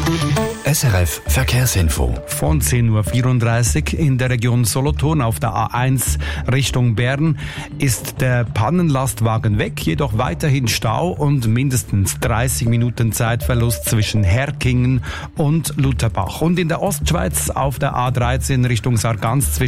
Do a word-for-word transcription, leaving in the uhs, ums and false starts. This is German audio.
S R F Verkehrsinfo. Von zehn Uhr vierunddreißig in der Region Solothurn auf der A eins Richtung Bern ist der Pannenlastwagen weg, jedoch weiterhin Stau und mindestens dreißig Minuten Zeitverlust zwischen Herkingen und Lutherbach. Und in der Ostschweiz auf der A dreizehn Richtung Sargans zwischen